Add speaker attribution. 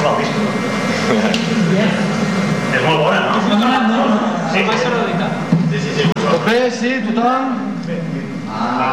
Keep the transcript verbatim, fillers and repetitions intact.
Speaker 1: l'ho vist. És molt bona, no?
Speaker 2: No, no, no.
Speaker 1: Sí,
Speaker 2: Passa l'editar.
Speaker 1: sí, sí.
Speaker 3: Tot bé, sí, tothom?